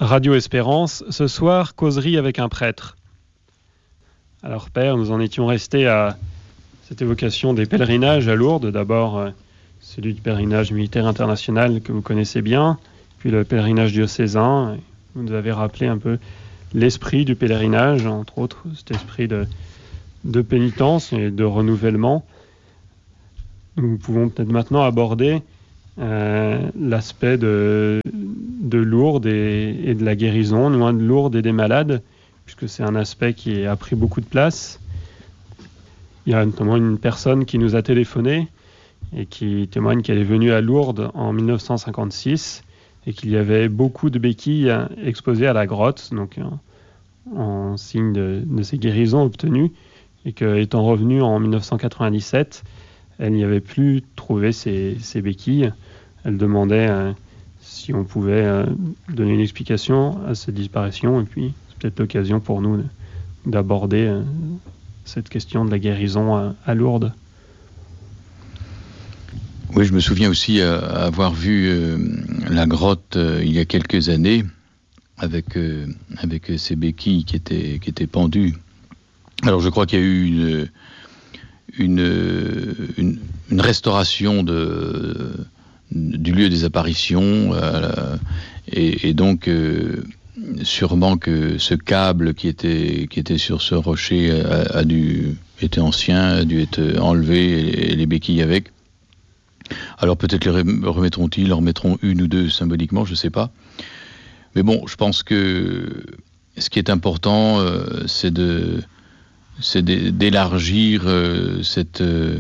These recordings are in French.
Radio Espérance, ce soir, causerie avec un prêtre. Alors Père, nous en étions restés à cette évocation des pèlerinages à Lourdes. D'abord, celui du pèlerinage militaire international que vous connaissez bien, puis le pèlerinage diocésain. Vous nous avez rappelé un peu l'esprit du pèlerinage, entre autres, cet esprit de pénitence et de renouvellement. Nous pouvons peut-être maintenant aborder l'aspect de Lourdes et de la guérison, loin de Lourdes et des malades, puisque c'est un aspect qui a pris beaucoup de place. Il y a notamment une personne qui nous a téléphoné et qui témoigne qu'elle est venue à Lourdes en 1956 et qu'il y avait beaucoup de béquilles exposées à la grotte, donc en signe de ces guérisons obtenues, et qu'étant revenue en 1997, elle n'y avait plus trouvé ces béquilles. Elle demandait si on pouvait donner une explication à cette disparition, et puis c'est peut-être l'occasion pour nous d'aborder cette question de la guérison à Lourdes. Oui, je me souviens aussi avoir vu la grotte il y a quelques années avec ces béquilles qui étaient pendues. Alors je crois qu'il y a eu une restauration du lieu des apparitions et donc sûrement que ce câble qui était sur ce rocher était ancien, a dû être enlevé et les béquilles avec. Alors peut-être les remettront-ils, en remettront une ou deux symboliquement, je ne sais pas. Mais bon, je pense que ce qui est important, c'est d'élargir cette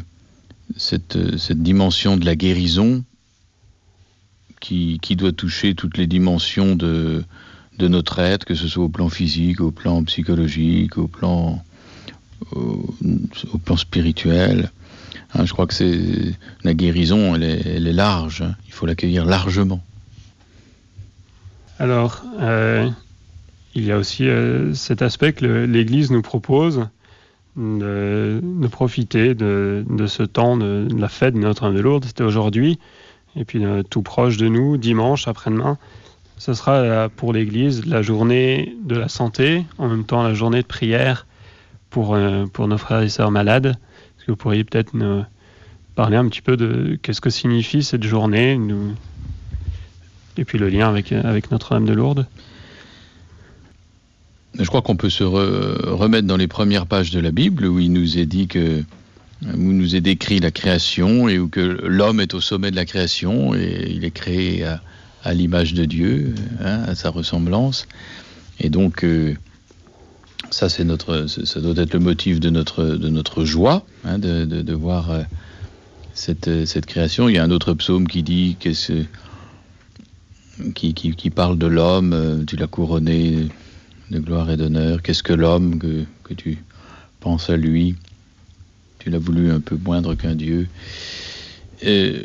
dimension de la guérison qui doit toucher toutes les dimensions de notre être, que ce soit au plan physique, au plan psychologique, au plan spirituel. Hein, je crois que la guérison, elle est large. Hein, il faut l'accueillir largement. Alors, il y a aussi cet aspect que l'Église nous propose de profiter de ce temps de la fête de Notre-Dame de Lourdes. C'était aujourd'hui, et puis tout proche de nous, dimanche après-demain, ce sera pour l'Église la journée de la santé, en même temps la journée de prière pour nos frères et sœurs malades. Est-ce que vous pourriez peut-être nous parler un petit peu de qu'est-ce que signifie cette journée, et puis le lien avec Notre-Dame de Lourdes? Je crois qu'on peut se remettre dans les premières pages de la Bible où il nous est dit où nous est décrit la création et où que l'homme est au sommet de la création et il est créé à l'image de Dieu, hein, à sa ressemblance. Et donc ça doit être le motif de notre joie, hein, de voir cette création. Il y a un autre psaume qui dit qui parle de l'homme, tu l'as couronné de gloire et d'honneur. Qu'est-ce que l'homme que tu penses à lui? Tu l'as voulu un peu moindre qu'un Dieu. Et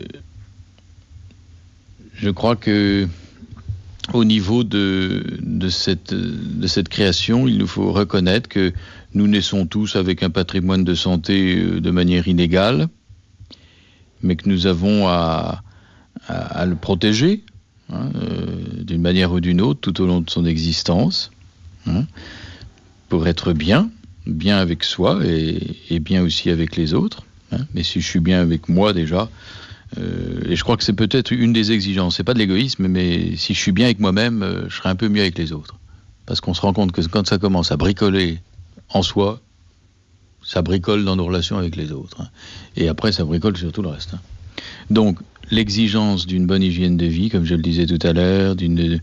je crois que au niveau de cette création, il nous faut reconnaître que nous naissons tous avec un patrimoine de santé de manière inégale, mais que nous avons à le protéger, hein, d'une manière ou d'une autre tout au long de son existence, hein, pour être bien avec soi et bien aussi avec les autres. Hein. Mais si je suis bien avec moi déjà, et je crois que c'est peut-être une des exigences, c'est pas de l'égoïsme, mais si je suis bien avec moi-même, je serai un peu mieux avec les autres. Parce qu'on se rend compte que quand ça commence à bricoler en soi, ça bricole dans nos relations avec les autres. Hein. Et après, ça bricole sur tout le reste. Hein. Donc, l'exigence d'une bonne hygiène de vie, comme je le disais tout à l'heure,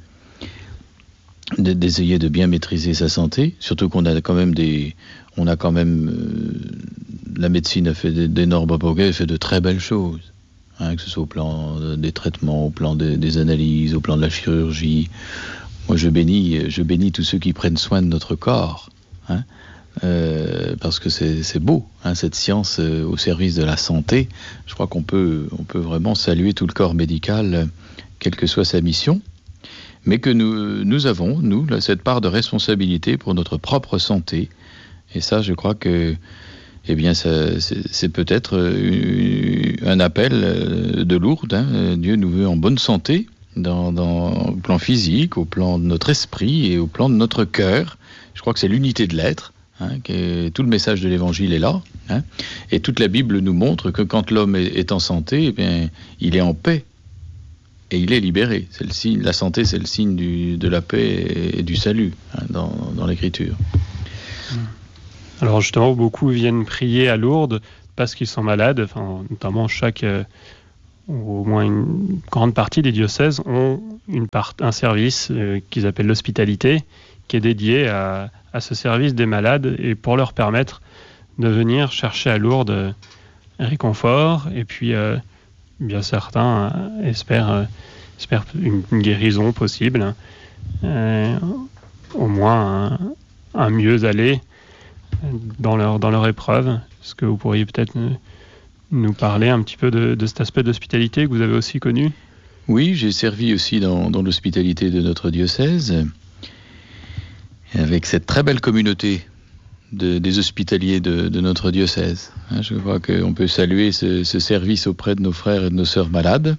d'essayer de bien maîtriser sa santé, surtout qu'on a quand même la médecine a fait d'énormes progrès, fait de très belles choses, hein, que ce soit au plan des traitements, au plan des analyses, au plan de la chirurgie. Moi, je bénis tous ceux qui prennent soin de notre corps, hein, parce que c'est beau, hein, cette science au service de la santé. Je crois qu'on peut vraiment saluer tout le corps médical, quelle que soit sa mission. Mais que nous avons, cette part de responsabilité pour notre propre santé. Et ça, je crois que, c'est peut-être un appel de Lourdes. Hein. Dieu nous veut en bonne santé, au plan physique, au plan de notre esprit et au plan de notre cœur. Je crois que c'est l'unité de l'être. Tout le message de l'Évangile est là. Et toute la Bible nous montre que quand l'homme est en santé, eh bien, il est en paix. Et il est libéré. C'est le signe, la santé, c'est le signe de la paix et du salut dans l'Écriture. Alors justement, beaucoup viennent prier à Lourdes parce qu'ils sont malades. Notamment ou au moins une grande partie des diocèses ont un service qu'ils appellent l'hospitalité, qui est dédié à ce service des malades et pour leur permettre de venir chercher à Lourdes réconfort. Et puis, bien certains espèrent une guérison possible, au moins un mieux aller dans leur épreuve. Est-ce que vous pourriez peut-être nous parler un petit peu de cet aspect d'hospitalité que vous avez aussi connu ? Oui, j'ai servi aussi dans l'hospitalité de notre diocèse, avec cette très belle communauté des hospitaliers de notre diocèse. Je crois qu'on peut saluer ce service auprès de nos frères et de nos sœurs malades.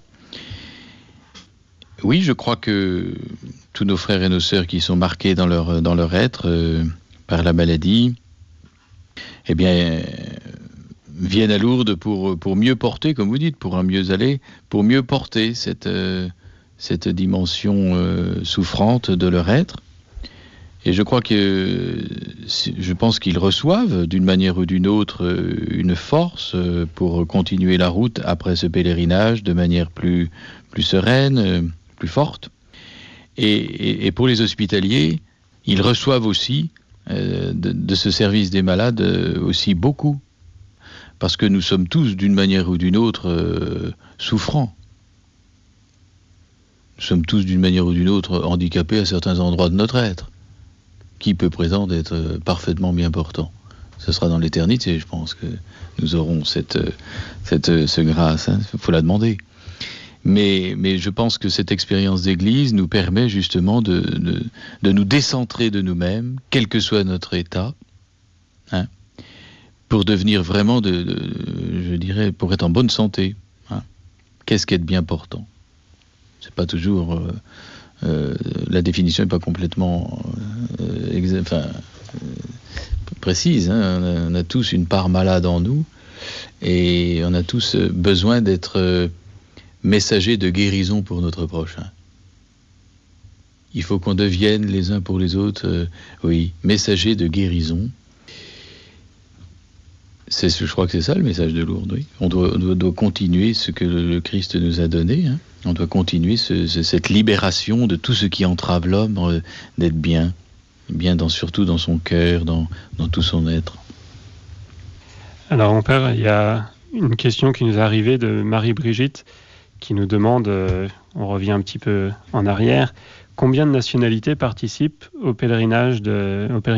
Oui, je crois que tous nos frères et nos sœurs qui sont marqués dans leur être par la maladie, eh bien, viennent à Lourdes pour mieux porter, comme vous dites, pour un mieux aller, pour mieux porter cette dimension souffrante de leur être. Et je pense qu'ils reçoivent d'une manière ou d'une autre une force pour continuer la route après ce pèlerinage de manière plus sereine, plus forte. Et pour les hospitaliers, ils reçoivent aussi de ce service des malades aussi beaucoup. Parce que nous sommes tous d'une manière ou d'une autre souffrants. Nous sommes tous d'une manière ou d'une autre handicapés à certains endroits de notre être. Qui peut prétendre être parfaitement bien portant? Ce sera dans l'éternité, je pense que nous aurons cette grâce. Il faut la demander. Mais je pense que cette expérience d'Église nous permet justement de nous décentrer de nous-mêmes, quel que soit notre état, pour devenir vraiment, je dirais, pour être en bonne santé. Qu'est-ce qu'être bien portant? C'est pas toujours... la définition n'est pas complètement précise. On a tous une part malade en nous et on a tous besoin d'être messagers de guérison pour notre prochain. Il faut qu'on devienne les uns pour les autres, messagers de guérison. Je crois que c'est ça le message de Lourdes. Oui. On doit continuer ce que le Christ nous a donné. On doit continuer cette libération de tout ce qui entrave l'homme d'être bien surtout dans son cœur, dans tout son être. Alors mon père, il y a une question qui nous est arrivée de Marie-Brigitte qui nous demande, on revient un petit peu en arrière, combien de nationalités participent au pèlerinage militaire ?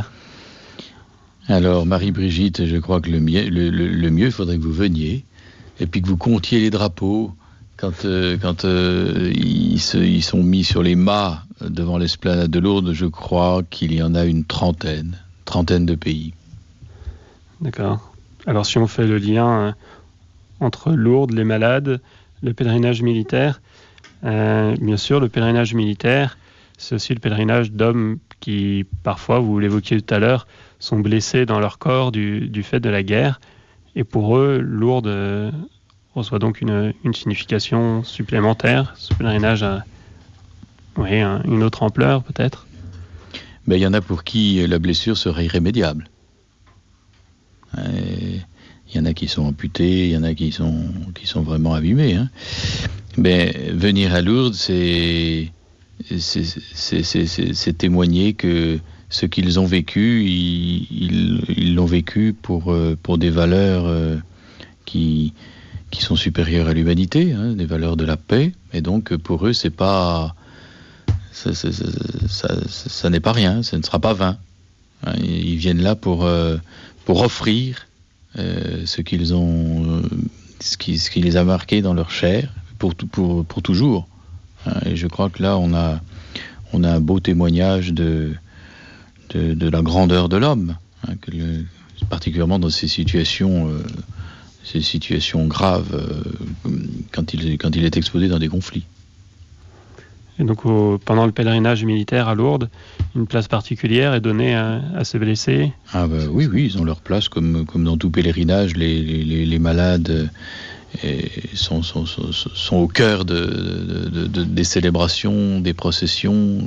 Alors Marie-Brigitte, je crois que le mieux, il faudrait que vous veniez et puis que vous comptiez les drapeaux. Quand ils sont mis sur les mâts devant l'esplanade de Lourdes, je crois qu'il y en a une trentaine de pays. D'accord. Alors si on fait le lien entre Lourdes, les malades, le pèlerinage militaire, bien sûr, le pèlerinage militaire, c'est aussi le pèlerinage d'hommes qui, parfois, vous l'évoquiez tout à l'heure, sont blessés dans leur corps du fait de la guerre. Et pour eux, Lourdes reçoit donc une signification supplémentaire. Ce pèlerinage a une autre ampleur, peut-être. Mais il y en a pour qui la blessure serait irrémédiable. Il y en a qui sont amputés, il y en a qui sont vraiment abîmés. Mais venir à Lourdes, c'est témoigner que ce qu'ils ont vécu, ils l'ont vécu pour des valeurs qui sont supérieures à l'humanité, des valeurs de la paix. Et donc pour eux, c'est pas ça n'est pas rien, ça ne sera pas vain. Ils viennent là pour offrir ce qui les a marqués dans leur chair pour toujours. Et je crois que là, on a un beau témoignage de la grandeur de l'homme, particulièrement dans ces situations graves, quand il est exposé dans des conflits. Et donc pendant le pèlerinage militaire à Lourdes, une place particulière est donnée à ces blessés. Ah bah, oui, ils ont leur place comme dans tout pèlerinage. Les malades sont au cœur des célébrations, des processions.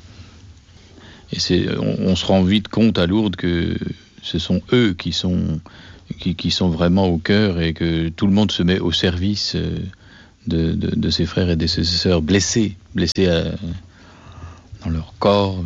Et on se rend vite compte à Lourdes que ce sont eux qui sont vraiment au cœur et que tout le monde se met au service de ses frères et de ses sœurs blessés dans leur corps.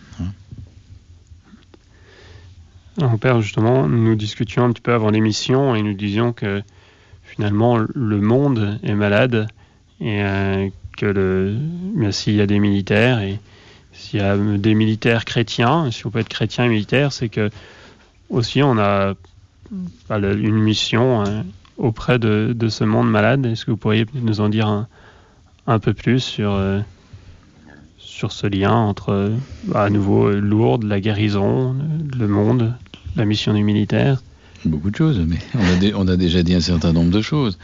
Alors, Père, justement, nous discutions un petit peu avant l'émission et nous disions que finalement le monde est malade et que s'il y a des militaires et s'il y a des militaires chrétiens, si on peut être chrétien et militaire, c'est que aussi on a une mission auprès de ce monde malade. Est-ce que vous pourriez nous en dire un peu plus sur ce lien entre, à nouveau, Lourdes, la guérison, le monde, la mission du militaire? Beaucoup de choses, mais on a déjà dit un certain nombre de choses.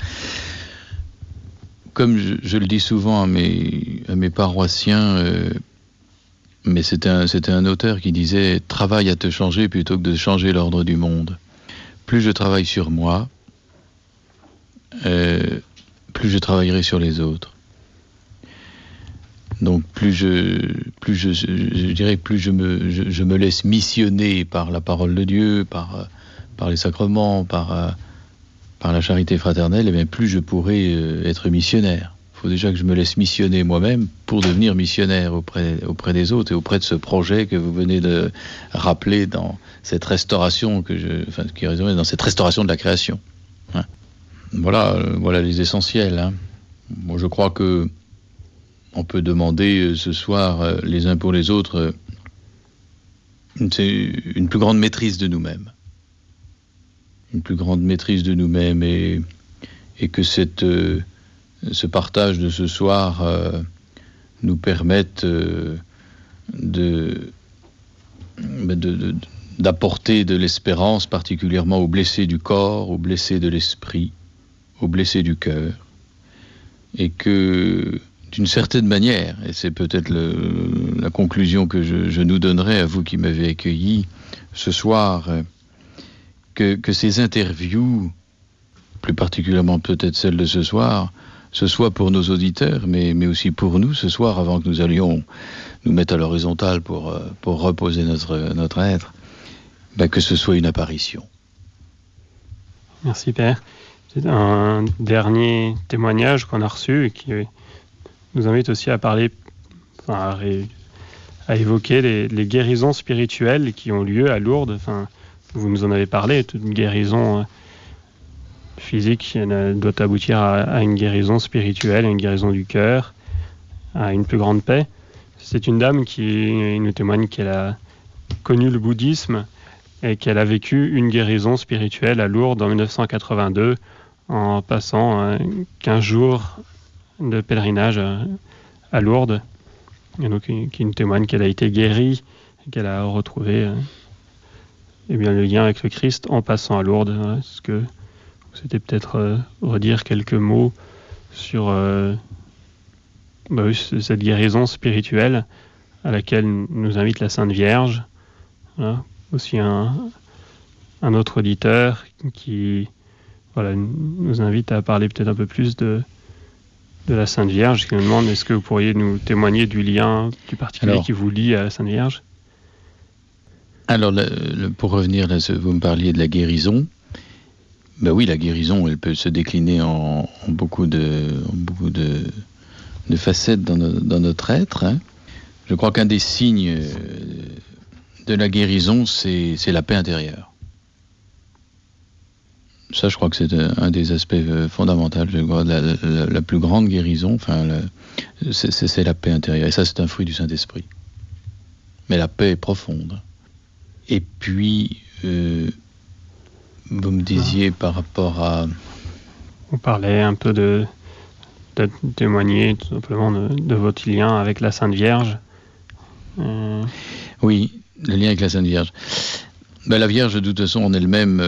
Comme je le dis souvent à mes paroissiens, mais c'était un auteur qui disait « Travaille à te changer plutôt que de changer l'ordre du monde ». Plus je travaille sur moi, plus je travaillerai sur les autres. Donc plus je dirais plus je me laisse missionner par la parole de Dieu, par les sacrements, par la charité fraternelle, et bien plus je pourrai être missionnaire. Il faut déjà que je me laisse missionner moi-même pour devenir missionnaire auprès des autres et auprès de ce projet que vous venez de rappeler dans cette restauration dans cette restauration de la création. Hein. Voilà les essentiels. Hein. Moi, je crois que on peut demander ce soir les uns pour les autres une plus grande maîtrise de nous-mêmes. Une plus grande maîtrise de nous-mêmes et que ce partage de ce soir nous permette d'apporter de l'espérance, particulièrement aux blessés du corps, aux blessés de l'esprit, aux blessés du cœur, et que d'une certaine manière, et c'est peut-être la conclusion que je nous donnerai à vous qui m'avez accueilli ce soir, que ces interviews, plus particulièrement peut-être celle de ce soir, ce soit pour nos auditeurs, mais aussi pour nous ce soir, avant que nous allions nous mettre à l'horizontale pour reposer notre être, que ce soit une apparition. Merci Père. C'est un dernier témoignage qu'on a reçu et qui nous invite aussi à parler, à évoquer les guérisons spirituelles qui ont lieu à Lourdes. Vous nous en avez parlé, toute une guérison physique doit aboutir à une guérison spirituelle, à une guérison du cœur, à une plus grande paix. C'est une dame qui nous témoigne qu'elle a connu le bouddhisme et qu'elle a vécu une guérison spirituelle à Lourdes en 1982 en passant 15 jours de pèlerinage à Lourdes. Et donc, qui nous témoigne qu'elle a été guérie et qu'elle a retrouvé le lien avec le Christ en passant à Lourdes. Est-ce que c'était peut-être redire quelques mots sur cette guérison spirituelle à laquelle nous invite la Sainte Vierge. Voilà. Aussi un autre auditeur qui nous invite à parler peut-être un peu plus de la Sainte Vierge, qui nous demande est-ce que vous pourriez nous témoigner du lien plus particulier qui vous lie à la Sainte Vierge? Alors, pour revenir, là, vous me parliez de la guérison. Ben oui, la guérison, elle peut se décliner en beaucoup de facettes dans notre être. Hein. Je crois qu'un des signes de la guérison, c'est la paix intérieure. Ça, je crois que c'est un des aspects fondamentaux. Je crois la plus grande guérison, c'est la paix intérieure. Et ça, c'est un fruit du Saint-Esprit. Mais la paix est profonde. Et puis, vous me disiez par rapport à... On parlait un peu de témoigner tout simplement de votre lien avec la Sainte Vierge. Oui, le lien avec la Sainte Vierge. La Vierge, de toute façon, en elle-même,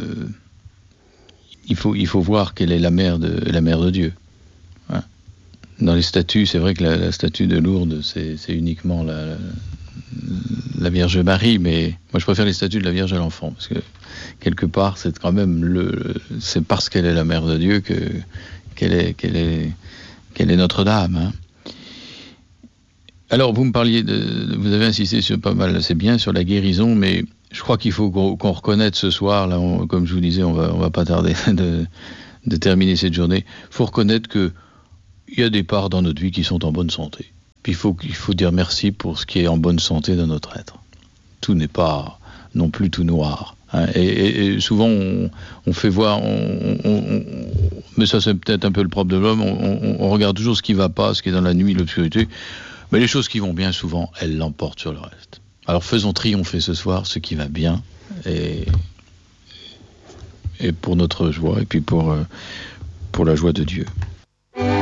il faut voir qu'elle est la mère de Dieu. Hein. Dans les statues, c'est vrai que la statue de Lourdes, c'est uniquement la Vierge Marie, mais moi je préfère les statues de la Vierge à l'Enfant, parce que quelque part, c'est quand même c'est parce qu'elle est la Mère de Dieu qu'elle est Notre-Dame. Hein. Alors, vous me parliez vous avez insisté sur pas mal, c'est bien, sur la guérison, mais je crois qu'il faut qu'on reconnaisse ce soir, là, comme je vous disais, on va pas tarder de terminer cette journée. Il faut reconnaître que il y a des parts dans notre vie qui sont en bonne santé. Puis il faut dire merci pour ce qui est en bonne santé dans notre être. Tout n'est pas non plus tout noir. Hein. Et souvent, on fait voir, mais ça c'est peut-être un peu le propre de l'homme, on regarde toujours ce qui va pas, ce qui est dans la nuit, l'obscurité. Mais les choses qui vont bien, souvent, elles l'emportent sur le reste. Alors faisons triompher ce soir ce qui va bien, et pour notre joie, et puis pour la joie de Dieu.